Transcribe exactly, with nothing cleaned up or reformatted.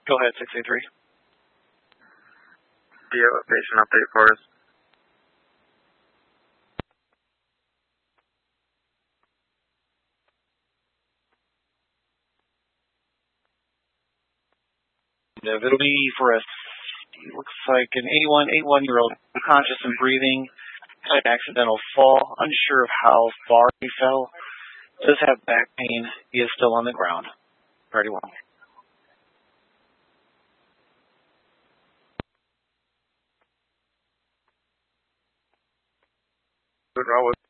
Go ahead, six eight three. Do you have a patient update for us? It'll be for a, looks like an eighty-one, eighty-one-year-old, conscious and breathing, had an accidental fall, unsure of how far he fell, does have back pain, he is still on the ground. Very well. Good,